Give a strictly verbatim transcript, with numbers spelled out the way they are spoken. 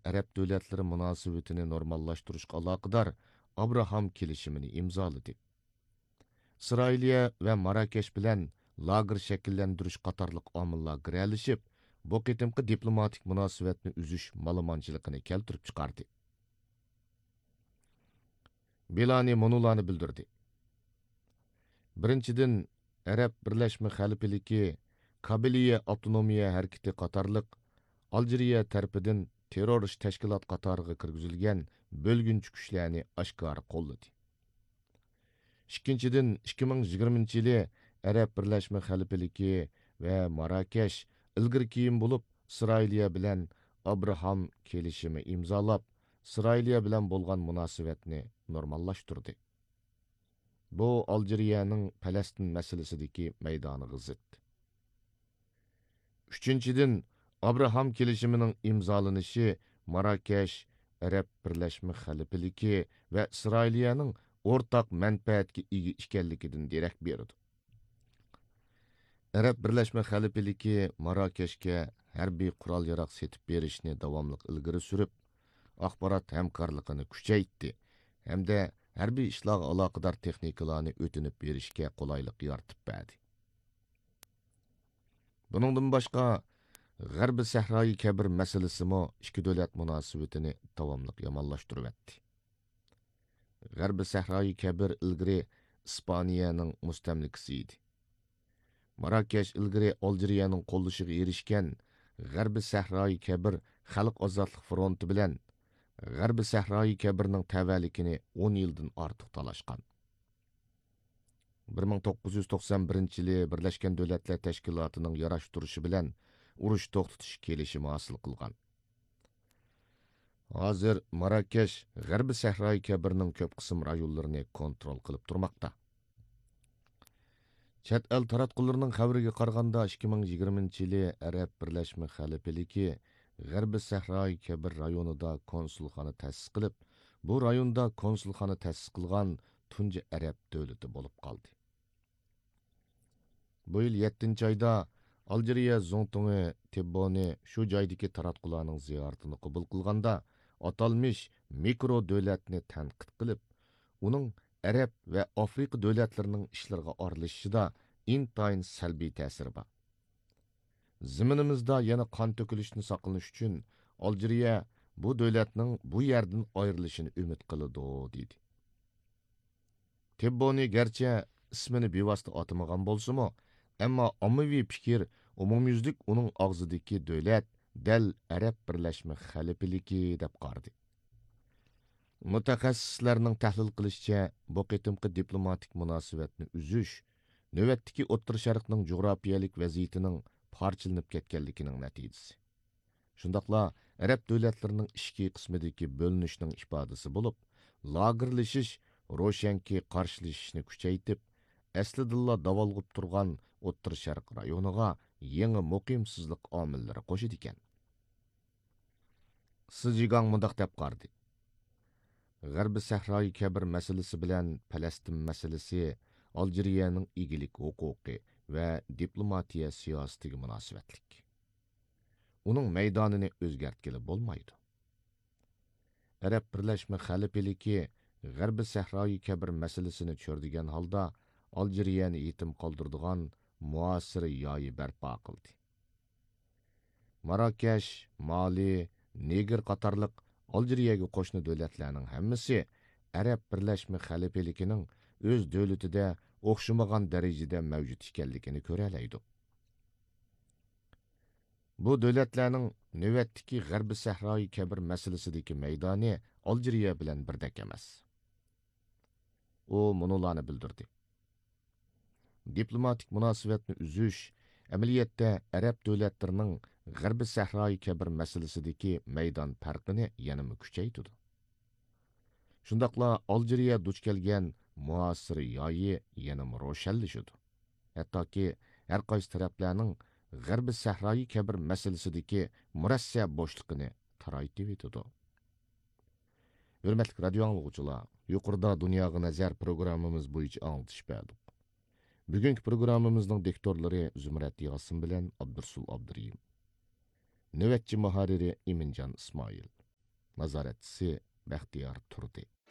Arab davlatlari munosabatini normallaştırışga aloqador Abraham kelishimini imzoladi. İsrailiya va Marakesh bilan lager shakllantirish qatorliq omillar giralishib, bu qitimqi diplomatik munosabatni uzish malomonchiligini keltirib chiqardi. Bilani monularni bildirdi. Birinchidan, Arab Birlashma Xalifaligi Kabiliya avtonomiya harakati qatorliq Algeriya tarafidan terrorist tashkilot qatoriga kirgizilgan bo'lgunchi kuchlarni oshkora qo'lladi. Ikkinchidan, ikki ming yigirmanchi yili Arab Birlashma Xalifaligi va Marakesh ilgari keyin bo'lib Isroiliya bilan Abraham kelishimi imzolab, Isroiliya bilan bo'lgan munosabatni normallashtirdi. Bu Algeriyaning Falastin masalasidagi maydoniga zid. Uchinchidan, Abraham kelishimining imzolanishi Marakesh, Arab Birlashma Xalifaligi va Isroiliyaning o'rtaq manfaatga ega ekanligidan derak berdi. Arab Birlashma Xalifaligi Marakeshga harbiy qurol-yarog' setib berishni davomli ilgari surib, axborot hamkorligini kuchaytirdi hamda harbiy ishlarga aloqador texnikalarni o'tinib berishga qulaylik yaratib berdi. Buningdan boshqa G'arbi Sahroyi Kabir masalasimi ikki davlat munosabatini davomli yomonlashtirib etdi. G'arbi Sahroyi Kabir ilgari Ispaniyaning mustamlikasi edi. Marakesh ilgari Algeriyaning qo'llashiga erishgan G'arbi Sahroyi Kabir Xalq ozodlik fronti bilan G'arbi Sahroyi Kabirning tavallikini o'n yildan ortiq talashgan. bir ming to'qqiz yuz to'qson birinchi yili Birlashgan Davlatlar Tashkilotining yarashtirishi bilan urush to'xtatish kelishimi hosil qilgan. Hozir Marakesh G'arbi Sahroyi Kabirning ko'p qism rayonlarini kontrol qilib turmoqda. Chet el taratqullarining xabariga qaraganda ikki ming yigirmanchi yili Arab Birlashma Xalifaligi G'arbi Sahroyi Kabir rayonida konsulxona ta'sis qilib, bu rayonda konsulxona ta'sis qilgan tunji Arab davlati bo'lib qoldi. Bu yil yettinchi oyda Algeriya Zontuni Tibboni shu joydagi taratqularning ziyoratini qabul qilganda, atalmish mikro davlatni tanqid qilib, uning Arab va Afrika davlatlarining ishlariga aralashishida intayin salbiy ta'siri bor. Ziminimizda yana qon to'kilishni saqlanish uchun Algeriya bu davlatning bu yerdan ayrilishini umid qiladi, dedi. Tibboni garchi ismini bevosita atamagan bo'lsa-mu, ammo ommaviy fikr umumyuzlik uning og'zidagi davlat dal Arab Birlashma Xalifaligi deb qaradi. Mutaxassislarning tahlil qilishicha, bu qitimqi diplomatik munosabatni uzish navbatdagi O'rta Sharqning jo'grafiyalik vaziyatining parchalanib ketganligining natijasi. Shundaqla Arab davlatlarining ichki qismidagi bo'linishning ifodasi bo'lib, lagerlashish ro'shanki qarshilashishni kuchaytirib, aslidilla davolg'ib turgan O'rta Sharq rayoniga yangi muqimsizlik omillari qo'shidi ekan. Sijigang mundaq deb qardi. G'arbi Sahroyi Kabir masalasi bilan Falastin masalasi Algeriyaning egilik huquqi va diplomatiya siyosatiga munosabatlik. Uning maydonini o'zgartgili bo'lmaydi. Arab Birlashma Xalifaligi G'arbi Sahroyi Kabir masalasini cho'rdigan holda Algeriyani yetim qoldirdigan muasir yoyi barpo qildi. Marakesh, Mali, Niger qatorliq Algeriyaga qo'shni davlatlarning hammasi Arab Birlashma Xalifaligining o'z davlatida o'xshamagan darajada mavjud ekanligini ko'ralaydi. Bu davlatlarning navbatdagi G'arbi Sahroyi Kabir masalasidagi maydoni Algeriya bilan birdek emas. U munolarni bildirdi. Diplomatik munosabatni uzish amaliyotda Arab davlatlarining G'arbi Sahroyi Kabir masalasidagi maydon farqini yanada kuchaytirdi. Shundaqla Algeriya duch kelgan muasir yoyi yanada ro'shanlashadi. Hattoki har qaysi taraflarning G'arbi Sahroyi Kabir masalasidagi murassab bo'shliqini taraytib etadi. Hurmatli radio anglovchilar, yuqorida Dunyoga nazar programmamiz bo'yicha anglitish berdik. Bugungi programmamizning diktorlari Zumrat Yasin bilan Abdursul Abduriyim. Navbatchi muharriri Iminjon Ismoil. nazoratchisi Baxtiyor Turdi.